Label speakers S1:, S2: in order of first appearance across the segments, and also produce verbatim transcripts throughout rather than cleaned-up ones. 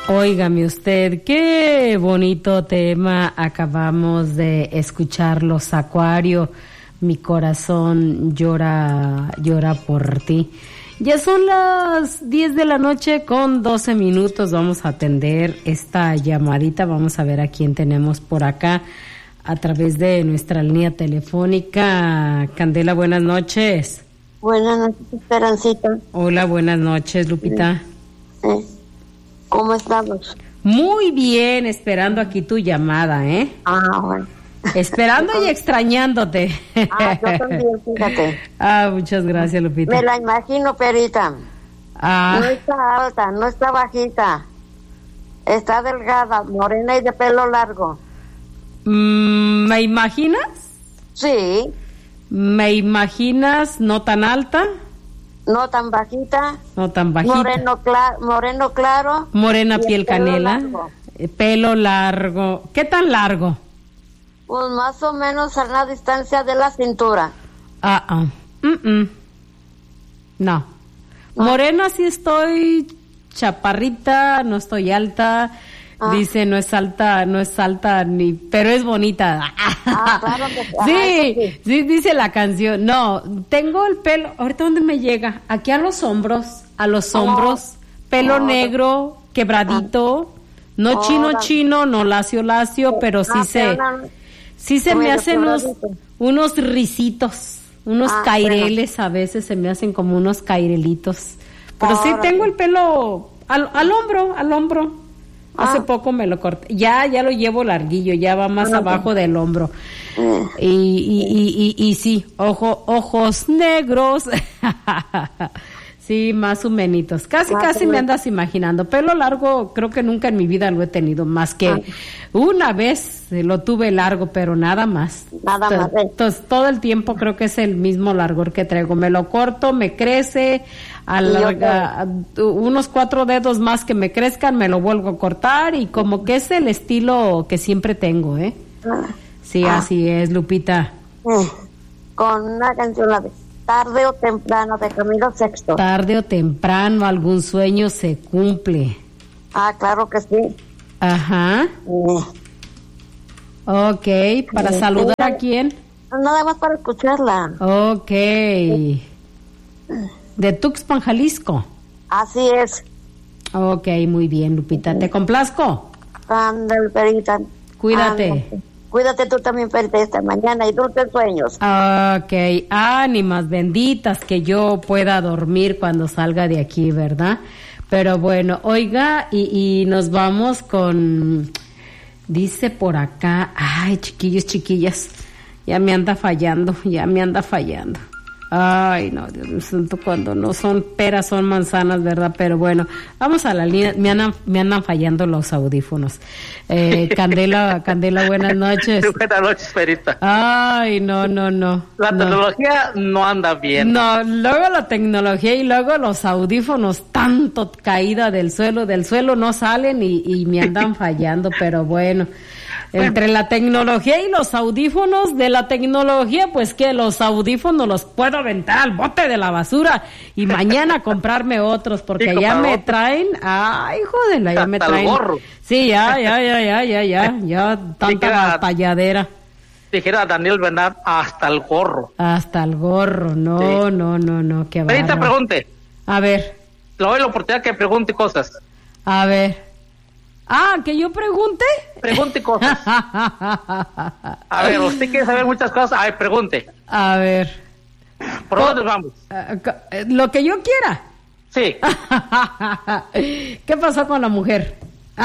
S1: Óigame usted, qué bonito tema acabamos de escuchar, Los Acuario, mi corazón llora, llora por ti. Ya son las diez de la noche con doce minutos, vamos a atender esta llamadita, vamos a ver a quién tenemos por acá a través de nuestra línea telefónica. Candela, buenas noches.
S2: Buenas noches, Esperancita.
S1: Hola, buenas noches, Lupita.
S2: Sí. Sí. ¿Cómo estamos?
S1: Muy bien, esperando aquí tu llamada, ¿eh?
S2: Ah, bueno.
S1: Esperando y extrañándote.
S2: Ah, yo también, fíjate.
S1: Ah, muchas gracias, Lupita.
S2: Me la imagino, Perita.
S1: Ah.
S2: No está alta, no está bajita. Está delgada, morena y de pelo largo.
S1: Mm, ¿Me imaginas?
S2: Sí.
S1: ¿Me imaginas no tan alta?
S2: No tan bajita.
S1: No tan bajita.
S2: Moreno, cla- moreno claro.
S1: Morena, piel
S2: pelo
S1: canela.
S2: largo.
S1: Pelo largo. ¿Qué tan largo?
S2: Pues más o menos a la distancia de la cintura.
S1: Ah, ah. Mm-mm. No. Morena sí estoy chaparrita, no estoy alta.
S2: Ah.
S1: Dice, no es alta, no es alta ni, pero es bonita.
S2: Ah, claro que
S1: sí,
S2: ah,
S1: sí, sí, dice la canción. No, tengo el pelo, ahorita ¿dónde me llega? Aquí a los hombros, a los hombros, oh. pelo oh. negro, quebradito, ah. no oh, chino oh, chino, no lacio lacio, pero sí ah, se, no, sí se me hacen unos, unos risitos, unos ah, caireles, bueno. A veces se me hacen como unos cairelitos. Pero oh, sí tengo el pelo al, al hombro, al hombro. Hace ah. poco me lo corté, ya ya lo llevo larguillo, ya va más ah, abajo okay. del hombro. Uh. Y, y, y, y, y sí, ojo, ojos negros, sí, más humenitos. Casi, más casi me andas imaginando. Pelo largo, creo que nunca en mi vida lo he tenido, más que ah. una vez lo tuve largo, pero nada más.
S2: Nada más. Eh.
S1: Entonces, todo el tiempo creo que es el mismo largor que traigo. Me lo corto, me crece, alarga, unos cuatro dedos más que me crezcan, me lo vuelvo a cortar y como que es el estilo que siempre tengo, ¿eh? Ah. Sí, ah. así es, Lupita.
S2: Eh. Con una canción, la de Tarde o Temprano, de Camilo Sexto.
S1: Tarde o temprano, algún sueño se cumple.
S2: Ah, claro que sí.
S1: Ajá.
S2: Eh.
S1: Ok, ¿para eh. saludar a quién?
S2: Nada más para escucharla.
S1: Ok. Eh. De Tuxpan, Jalisco.
S2: Así es.
S1: Ok, muy bien, Lupita. ¿Te complazco?
S2: Ándale, Perita.
S1: Cuídate.
S2: Ándale. Cuídate tú también, Perita, esta mañana y dulces sueños.
S1: Ok, ánimas benditas que yo pueda dormir cuando salga de aquí, ¿verdad? Pero bueno, oiga, y, y nos vamos con... Dice por acá, ay, chiquillos, chiquillas, ya me anda fallando, ya me anda fallando. Ay, no, Dios mío santo, cuando no son peras, son manzanas, ¿verdad? Pero bueno, vamos a la línea, me andan, me andan fallando los audífonos. Eh, Candela, Candela, buenas noches.
S3: Buenas noches, Perita.
S1: Ay, no, no, no.
S3: La
S1: no.
S3: tecnología no anda bien.
S1: No, luego la tecnología y luego los audífonos, tanto caída del suelo, del suelo no salen y, y me andan fallando, pero bueno. Entre la tecnología y los audífonos, de la tecnología, pues que los audífonos los puedo aventar al bote de la basura y mañana comprarme otros, porque sí, ya me traen, ay, joder, ya me traen.
S3: Gorro.
S1: Sí, ya, ya, ya, ya, ya, ya, ya, tanta payadera.
S3: Dijera Daniel Bernard, hasta el gorro.
S1: Hasta el gorro, no, sí. no, no, no, qué bárbaro.
S3: Ahorita pregunte.
S1: A ver.
S3: Le doy la oportunidad que pregunte cosas.
S1: A ver. Ah, ¿que yo pregunte?
S3: Pregunte cosas. A ver, usted quiere saber muchas cosas. A ver, pregunte.
S1: A ver.
S3: ¿Por dónde vamos?
S1: Uh, lo que yo quiera.
S3: Sí.
S1: ¿Qué pasó con la mujer?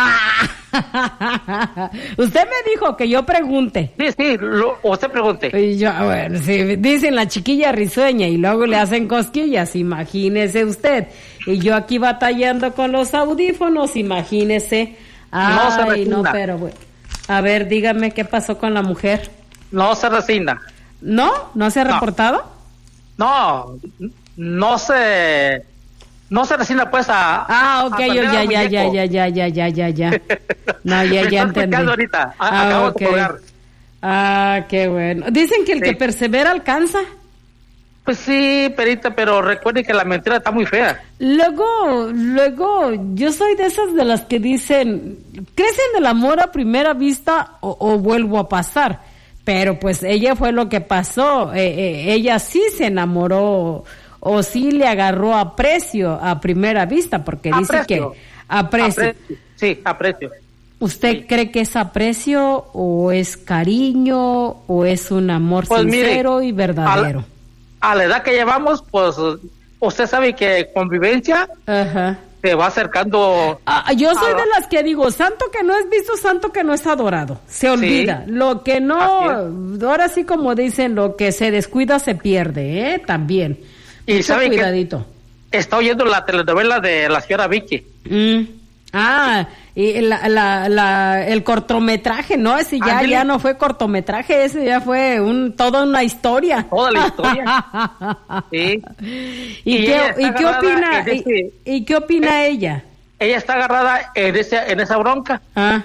S1: Usted me dijo que yo pregunte.
S3: Sí, sí, lo, usted pregunte.
S1: Y yo, bueno, sí, dicen la chiquilla risueña y luego le hacen cosquillas, imagínese usted. Y yo aquí batallando con los audífonos, imagínese. Ay, no, se resigna. No, pero bueno. A ver, dígame qué pasó con la mujer.
S3: No se resigna.
S1: ¿No? ¿No se ha reportado?
S3: No, no se... No se resigna pues a...
S1: Ah, ok, yo ya, ya, ya, ya, ya, ya, ya, ya, ya. No, ya, ya entendí.
S3: ahorita.
S1: Ah,
S3: Acabo
S1: okay.
S3: de colgar.
S1: Ah, qué bueno. Dicen que el sí. que persevera alcanza.
S3: Pues sí, Perita, pero recuerde que la mentira está muy fea.
S1: Luego, luego, yo soy de esas de las que dicen, ¿crecen del amor a primera vista o, o vuelvo a pasar? Pero pues ella fue lo que pasó, eh, eh, ella sí se enamoró o sí le agarró aprecio a primera vista, porque dice
S3: Aprecio.
S1: que aprecio.
S3: Aprecio. Sí, aprecio.
S1: ¿Usted
S3: Sí.
S1: cree que es aprecio o es cariño o es un amor
S3: Pues mire,
S1: sincero y verdadero?
S3: A la edad que llevamos, pues usted sabe que convivencia
S1: Ajá.
S3: se va acercando.
S1: Ah, yo soy
S3: a-
S1: de las que digo, santo que no es visto, santo que no es adorado. Se olvida. Lo que no,
S3: Así
S1: ahora sí como dicen, lo que se descuida se pierde, ¿eh? También.
S3: Y
S1: Mucho
S3: sabe que
S1: cuidadito.
S3: está oyendo la telenovela de la señora Vicky.
S1: Mm. Ah, y la, la, la, el cortometraje, ¿no? Ese ya,
S3: Ándele.
S1: ya no fue cortometraje, ese ya fue un, toda una historia.
S3: Toda la historia. Sí.
S1: ¿Y,
S3: Y
S1: qué,
S3: ella está
S1: y qué
S3: agarrada
S1: opina?
S3: en ese-
S1: y, y qué opina ella?
S3: Ella está agarrada en, ese, en esa bronca.
S1: Ah,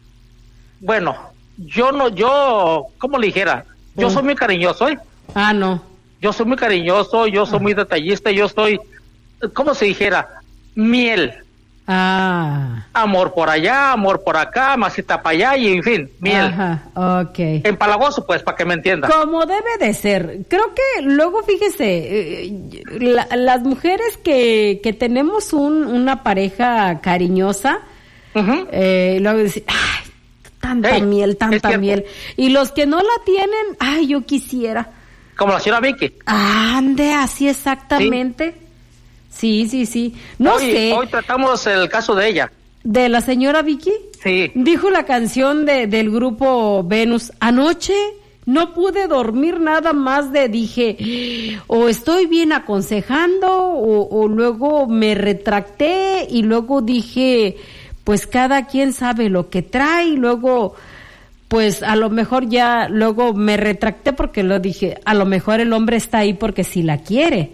S3: Bueno, yo no, yo, ¿cómo le dijera? Yo
S1: Mm.
S3: soy muy cariñoso, ¿eh?
S1: ah, no.
S3: Yo soy muy cariñoso, yo soy muy detallista, yo soy, ¿cómo se dijera? Miel.
S1: Ah.
S3: Amor por allá, amor por acá, masita para allá y en fin, miel.
S1: Ajá, ok.
S3: Empalagoso, pues, para que me entienda.
S1: Como debe de ser. Creo que luego, fíjese, eh, la- las mujeres que, que tenemos un, una pareja cariñosa,
S3: Ujú.
S1: eh, luego dicen, ay, tanta
S3: Ey,
S1: miel,
S3: es
S1: tanta
S3: cierto.
S1: miel. Y los que no la tienen, ay, yo quisiera.
S3: Como la señora Vicky.
S1: Ande, así exactamente. Sí, sí, sí. No
S3: hoy,
S1: sé,
S3: Hoy tratamos el caso de ella.
S1: de la señora Vicky.
S3: Sí.
S1: Dijo la canción de, del grupo Venus, anoche no pude dormir nada más de, dije, o estoy bien aconsejando, o, o luego me retracté y luego dije, pues cada quien sabe lo que trae, y luego, pues a lo mejor ya, luego me retracté porque lo dije, a lo mejor el hombre está ahí porque sí la quiere.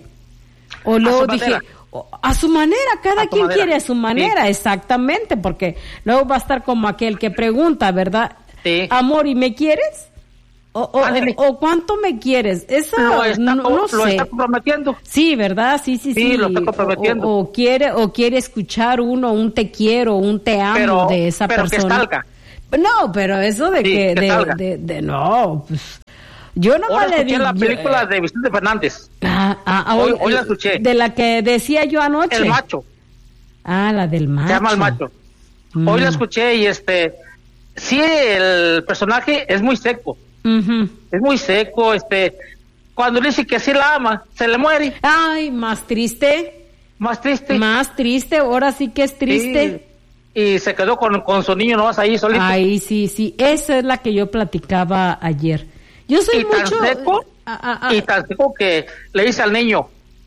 S1: O luego
S3: su
S1: dije,
S3: manera.
S1: o- a su manera, cada
S3: A su
S1: quien
S3: manera.
S1: quiere a su manera, exactamente, porque luego va a estar como aquel que pregunta, ¿verdad?
S3: Sí.
S1: Amor, ¿y me quieres? O, o,
S3: Ándele.
S1: o ¿cuánto me quieres? Eso
S3: Lo está,
S1: no, no
S3: lo
S1: sé.
S3: está comprometiendo.
S1: Sí, ¿verdad? Sí, sí, sí.
S3: Sí, lo está comprometiendo.
S1: O, o quiere o quiere escuchar uno un te quiero, un te amo
S3: Pero,
S1: de esa
S3: pero que
S1: persona.
S3: salga.
S1: No, pero eso de
S3: Sí,
S1: que,
S3: que
S1: de,
S3: salga.
S1: de, de- no, pues, yo no
S3: Ahora
S1: le
S3: escuché
S1: digo.
S3: la película de Vicente Fernández.
S1: Ah, ah, ah,
S3: Hoy- hoy la escuché.
S1: De la que decía yo anoche.
S3: El macho.
S1: Ah, la del macho.
S3: Se llama El macho.
S1: Mm.
S3: Hoy la escuché y este, sí, el personaje es muy seco.
S1: Ujú.
S3: Es muy seco, este, cuando le dice que sí la ama, se le muere.
S1: Ay, más triste.
S3: Más triste.
S1: Más triste, ahora sí que es triste.
S3: Sí. Y se quedó con, con su niño nomás ahí solito.
S1: Ay, sí, sí, esa es la que yo platicaba ayer. Yo soy
S3: y tan
S1: mucho...
S3: seco,
S1: Ah, ah, ah.
S3: y tan seco que le dice al niño,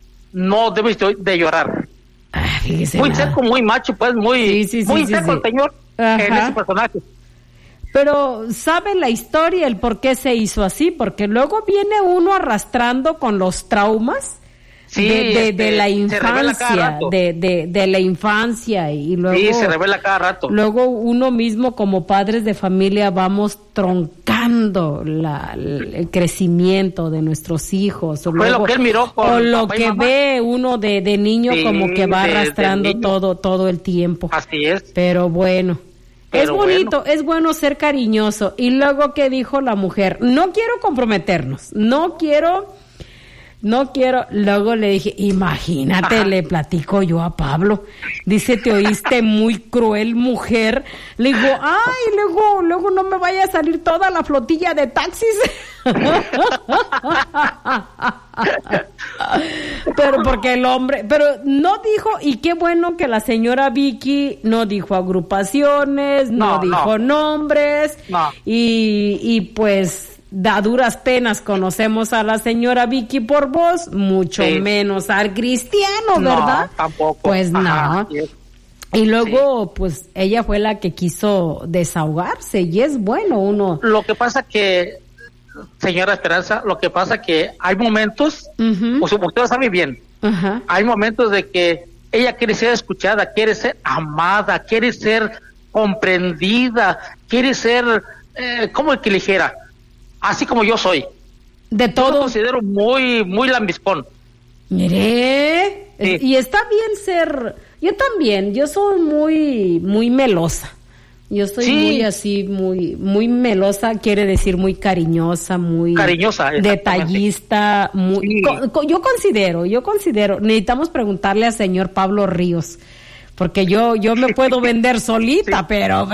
S3: no debes de, de llorar.
S1: Ah, fíjese
S3: Muy
S1: nada.
S3: seco, muy macho, pues muy,
S1: Sí, sí, sí,
S3: muy
S1: sí,
S3: seco
S1: sí.
S3: el señor
S1: Ajá.
S3: en ese personaje.
S1: Pero sabe la historia, el por qué se hizo así, porque luego viene uno arrastrando con los traumas
S3: Sí,
S1: de, de, de
S3: este,
S1: la
S3: se revela cada
S1: infancia,
S3: rato.
S1: de, de, de la infancia y luego
S3: Sí, se revela cada rato.
S1: luego uno mismo como padres de familia vamos troncando la, el crecimiento de nuestros hijos o,
S3: Fue
S1: luego-
S3: lo que él miró con
S1: o lo
S3: papá y
S1: que
S3: mamá.
S1: ve uno de, de niño
S3: Sí,
S1: como que va
S3: de- de
S1: arrastrando
S3: niño.
S1: todo todo el tiempo.
S3: Así es.
S1: Pero bueno,
S3: Pero
S1: es bonito, es bueno ser cariñoso. Y luego, ¿qué dijo la mujer? No quiero comprometernos, no quiero, no quiero. Luego le dije, imagínate,
S3: Ajá.
S1: le platico yo a Pablo. Dice, te oíste muy cruel, mujer. Le digo, ay, luego, luego no me vaya a salir toda la flotilla de taxis. Pero porque el hombre, pero no dijo, y qué bueno que la señora Vicky no dijo agrupaciones, no,
S3: No,
S1: dijo
S3: no.
S1: nombres,
S3: No.
S1: y, y pues a duras penas conocemos a la señora Vicky por voz, mucho
S3: Sí.
S1: menos al cristiano,
S3: No,
S1: ¿verdad?
S3: tampoco.
S1: Pues
S3: Ajá,
S1: no.
S3: así es.
S1: Y luego, pues ella fue la que quiso desahogarse, y es bueno uno.
S3: Lo que pasa que, señora Esperanza, lo que pasa que hay momentos,
S1: Ujú.
S3: pues usted lo sabe bien,
S1: Ajá.
S3: hay momentos de que ella quiere ser escuchada, quiere ser amada, quiere ser comprendida, quiere ser, eh, ¿cómo que le dijera? Así como yo soy.
S1: De todo.
S3: Yo lo considero muy, muy lambiscón.
S1: Mire,
S3: Sí.
S1: y está bien ser, yo también, yo soy muy, muy melosa. Yo soy
S3: Sí.
S1: muy así, muy, muy melosa, quiere decir muy cariñosa, muy
S3: Cariñosa, exactamente.
S1: detallista, muy,
S3: Sí.
S1: co- co- yo considero, yo considero, necesitamos preguntarle al señor Pablo Ríos, porque yo, yo me puedo vender solita,
S3: Sí.
S1: pero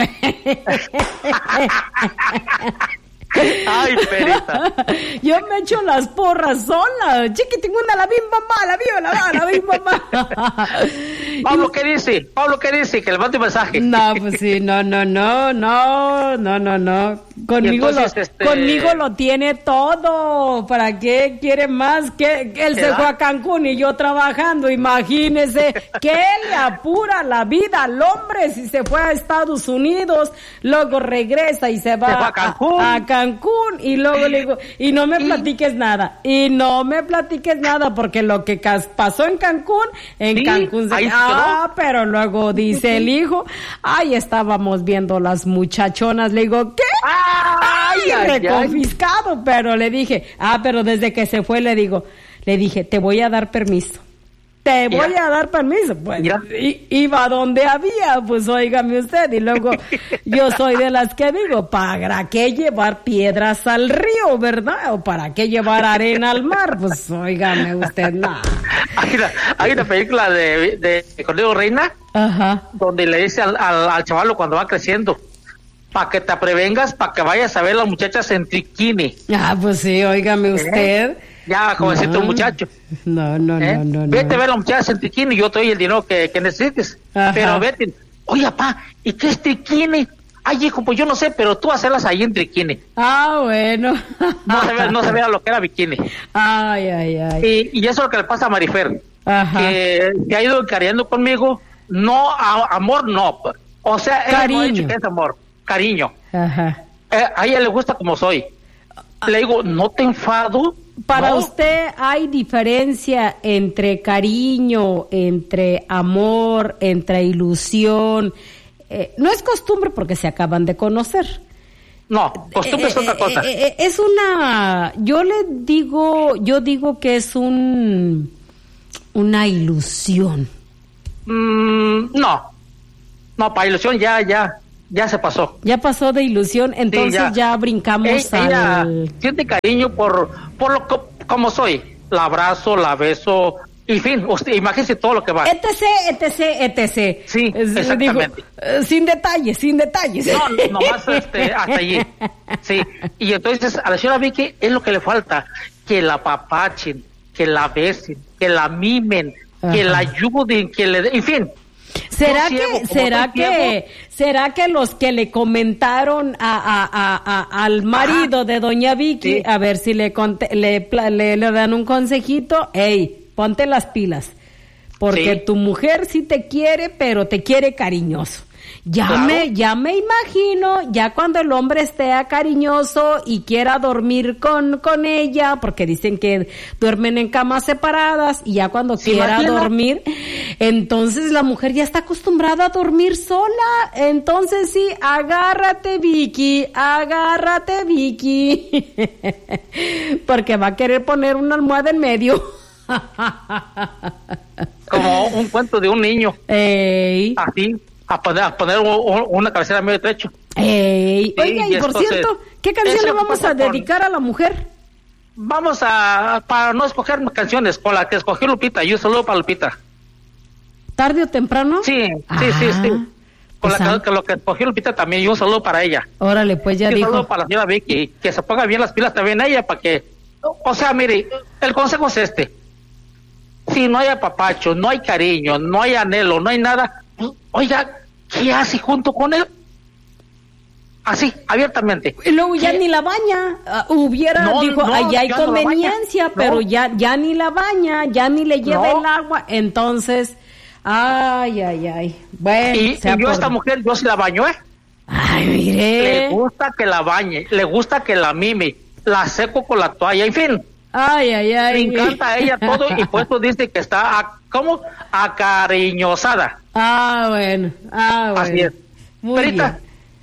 S3: Ay, perita.
S1: yo me echo las porras sola, chiquitinguna, la bim mamá, la bim la, la bim mamá.
S3: Pablo, ¿qué dice? Pablo, ¿qué dice? Que le mande un mensaje.
S1: No, pues sí, no, no, no, no, no, no, no. Conmigo,
S3: entonces,
S1: lo,
S3: este-
S1: conmigo lo tiene todo. ¿Para qué quiere más? Que que él se
S3: ¿Verdad?
S1: fue a Cancún y yo trabajando. Imagínese que le apura la vida al hombre si se fue a Estados Unidos, luego regresa y se va
S3: Se fue a Cancún.
S1: a, a Cancún y luego le digo, y no me platiques nada, y no me platiques nada porque lo que cas- pasó en Cancún, en
S3: Sí,
S1: Cancún se
S3: ahí se
S1: ah, pero luego dice el hijo, ay, estábamos viendo las muchachonas, le digo, ¿qué?
S3: Ay,
S1: Ay,
S3: ay, ay.
S1: reconfiscado, pero le dije, ah, pero desde que se fue le digo, le dije, te voy a dar permiso. Te
S3: Mira.
S1: voy a dar permiso, pues
S3: Mira.
S1: i- iba donde había, pues óigame usted, y luego yo soy de las que digo, ¿para qué llevar piedras al río, verdad? O ¿para qué llevar arena al mar? Pues óigame usted, no.
S3: Hay una, hay una película de, de Cornelio Reina
S1: Ajá.
S3: donde le dice al, al, al chavalo cuando va creciendo, para que te prevengas, para que vayas a ver las muchachas en triquini.
S1: Ah, pues sí, óigame usted.
S3: Ya, jovencito
S1: No.
S3: muchacho.
S1: No, no,
S3: ¿eh?
S1: no, no, no.
S3: Vete a ver a las muchachas en triquini y yo te doy el dinero que, que necesites.
S1: Ajá.
S3: Pero vete. Oye, papá, ¿y qué es triquini? Ay, hijo, pues yo no sé, pero tú hacerlas ahí en triquini.
S1: Ah, bueno.
S3: No se ve, no se vea lo que era bikini.
S1: Ay, ay, ay.
S3: Y, y eso es lo que le pasa a Marifer,
S1: Ajá.
S3: que se ha ido encariñando conmigo. No, a- amor no. O sea, ella no ha dicho
S1: Cariño.
S3: que es amor, cariño.
S1: Ajá.
S3: Eh, a ella le gusta como soy. Le digo, no te enfado.
S1: Para
S3: No.
S1: usted hay diferencia entre cariño, entre amor, entre ilusión. Eh, no es costumbre porque se acaban de conocer.
S3: No, costumbre es
S1: Eh,
S3: otra
S1: eh,
S3: cosa.
S1: eh, eh, es una, yo le digo, yo digo que es un, una ilusión.
S3: Mm, no, no, para ilusión ya, ya, ya se pasó.
S1: Ya pasó de ilusión, entonces
S3: ya.
S1: ya. brincamos
S3: Ella, ella
S1: al...
S3: siente cariño por, por lo co- como soy. La abrazo, la beso, y fin, usted imagínese todo lo que va.
S1: etc, etc, etc.
S3: Sí,
S1: Es-
S3: exactamente.
S1: digo, eh, sin detalles, sin detalles.
S3: No, nomás este, hasta allí. Sí, y entonces a la señora Vicky es lo que le falta, que la apapachen, que la besen, que la mimen, que
S1: Ajá.
S3: la ayuden, que le den, en fin.
S1: ¿Será
S3: Yo ciego,
S1: que,
S3: como
S1: será
S3: soy
S1: que,
S3: ciego.
S1: será que los que le comentaron a, a, a, a- al marido de doña Vicky,
S3: Sí.
S1: a ver si le, conte- le, pla- le, le dan un consejito, hey, ponte las pilas, porque
S3: Sí.
S1: tu mujer sí te quiere, pero te quiere cariñoso. Ya
S3: Claro.
S1: me, ya me imagino, ya cuando el hombre esté cariñoso y quiera dormir con, con ella, porque dicen que duermen en camas separadas, y ya cuando
S3: ¿Se
S1: quiera
S3: imagina?
S1: dormir, entonces la mujer ya está acostumbrada a dormir sola. Entonces sí, agárrate Vicky, agárrate Vicky, porque va a querer poner una almohada en medio.
S3: Como un cuento de un niño,
S1: Ey,
S3: así, a poner, a poner u- u- una cabecera medio trecho.
S1: ey.
S3: Sí,
S1: Oiga, y
S3: y
S1: por
S3: entonces,
S1: cierto, ¿qué canción
S3: eso
S1: le vamos
S3: pasa
S1: a
S3: con-
S1: dedicar a la mujer?
S3: Vamos a, para no escoger canciones, con la que escogió Lupita, y un saludo para Lupita.
S1: ¿Tarde o temprano?
S3: Sí, sí,
S1: Ah,
S3: sí, sí. Con
S1: pues,
S3: la
S1: ah,
S3: que, que lo que escogió Lupita también, y un saludo para ella.
S1: Órale, pues ya
S3: Y un
S1: dijo.
S3: saludo para la señora Vicky, que se ponga bien las pilas también ella, para que, o sea, mire, el consejo es este. Si no hay apapacho, no hay cariño, no hay anhelo, no hay nada, pues, oiga, ¿qué hace junto con él? Así, abiertamente.
S1: Y luego ya
S3: ¿Qué?
S1: ni la baña. Ah, hubiera,
S3: No,
S1: dijo,
S3: no,
S1: ahí hay
S3: ya no la
S1: conveniencia,
S3: baña.
S1: pero
S3: No.
S1: ya, ya ni la baña, ya ni le lleva
S3: No.
S1: el agua. Entonces, ay, ay, ay. Bueno,
S3: Y,
S1: sea
S3: y yo a
S1: por-
S3: esta mujer, yo sí la baño, ¿eh?
S1: Ay,
S3: Le
S1: mire.
S3: gusta que la bañe, le gusta que la mime, la seco con la toalla, en fin,
S1: Ay, ay, ay.
S3: le encanta a ella todo y por eso dice que está, a- ¿cómo? Acariñosada.
S1: Ah, bueno, ah, bueno.
S3: Así es.
S1: Muy
S3: Perita,
S1: bien.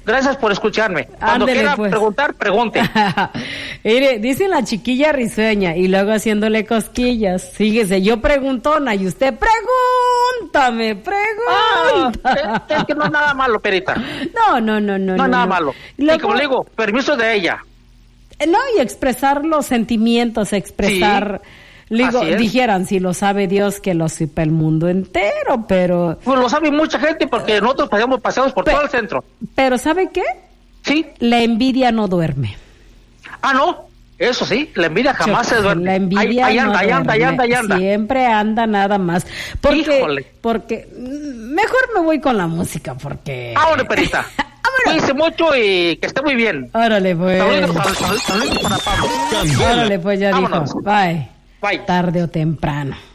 S3: Gracias por escucharme. Cuando
S1: Ándele,
S3: quiera
S1: pues.
S3: preguntar, pregunte.
S1: Mire, dice la chiquilla risueña y luego haciéndole cosquillas. Fíjese, yo preguntona y usted pregúntame, pregunta.
S3: Ah, es, es que no es nada malo, Perita.
S1: No, no, no, no.
S3: No es nada
S1: no.
S3: malo.
S1: Luego-
S3: Y como le digo, permiso de ella.
S1: No, y expresar los sentimientos, expresar... Digo,
S3: así es.
S1: dijeran, si lo sabe Dios, que lo sepa el mundo entero, pero...
S3: Pues lo sabe mucha gente porque nosotros pasamos paseados por
S1: Pe-
S3: todo el centro.
S1: Pero ¿sabe qué?
S3: Sí.
S1: La envidia no duerme.
S3: Ah, no. Eso sí, la envidia jamás
S1: Choco,
S3: se duerme.
S1: La envidia
S3: ahí, ahí
S1: no
S3: anda, ahí anda, ahí anda, ahí anda.
S1: Siempre anda nada más. Porque,
S3: Híjole.
S1: porque mm, mejor me voy con la música porque...
S3: Vámonos, Perita. Cuídense mucho y que esté muy bien.
S1: Órale, pues.
S3: Saludos para, saludos para Pablo.
S1: Órale, pues ya
S3: Vámonos.
S1: dijo. Bye.
S3: Bye.
S1: Tarde o temprano.